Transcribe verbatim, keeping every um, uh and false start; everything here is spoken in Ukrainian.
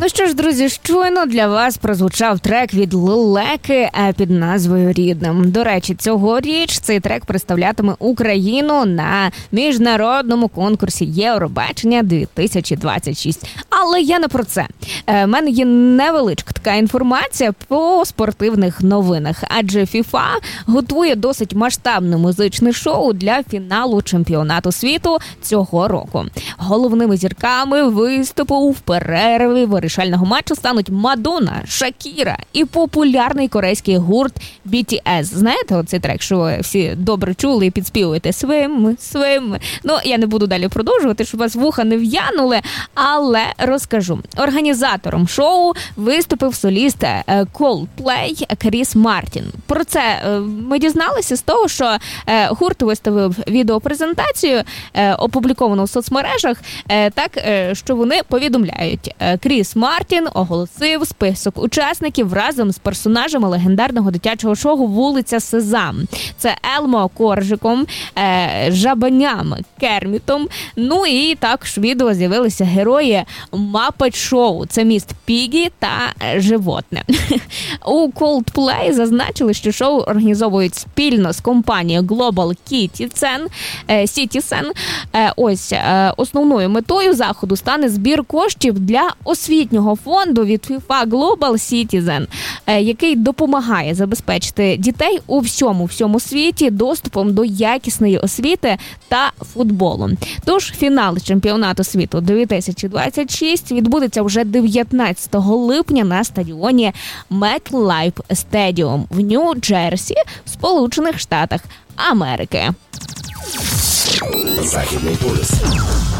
Ну що ж, друзі, щойно для вас прозвучав трек від Лелеки під назвою «Рідним». До речі, цьогоріч цей трек представлятиме Україну на міжнародному конкурсі Євробачення дві тисячі двадцять шість. Але я не про це. У мене є невеличка така інформація по спортивних новинах, адже FIFA готує досить масштабне музичне шоу для фіналу чемпіонату світу цього року. Головними зірками виступу в перерві вирішального матчу стануть Мадонна, Шакіра і популярний корейський гурт бі ті ес. Знаєте оцей трек, що ви всі добре чули і підспівуєте «Свим, свим». Ну, я не буду далі продовжувати, щоб вас вуха не в'янули, але розкажу. Організатором шоу виступив соліст Coldplay Кріс Мартін. Про це ми дізналися з того, що гурт виставив відеопрезентацію, опубліковану в соцмережах, так, що вони повідомляють. Кріс Мартін оголосив список учасників разом з персонажами легендарного дитячого шоу «Вулиця Сезам». Це Елмо Коржиком, Жабаням Кермітом, ну і також в відео з'явилися герої Muppet Show. Це міст Пігі та Животне. У Coldplay зазначили, що шоу організовують спільно з компанією Global Citizen. Citizen. Ось, основною метою заходу стане збір коштів для освітнього фонду від FIFA Global Citizen, який допомагає забезпечити дітей у всьому всьому світі доступом до якісної освіти та футболу. Тож фінал чемпіонату світу дві тисячі двадцять шість відбудеться вже дев'ятнадцятого липня на стадіоні MetLife Stadium в Нью-Джерсі в Сполучених Штатах Америки. Західний полюс.